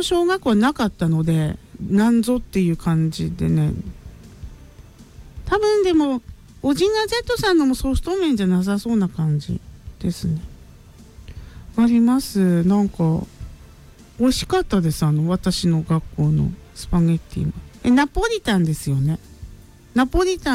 小学校はなかったのでなんぞっていう感じでね。多分でもオジナ Z さんのもソフト麺じゃなさそうな感じですね。あります。なんか美味しかったです。私の学校のスパゲッティもナポリタンですよね。ナポリタン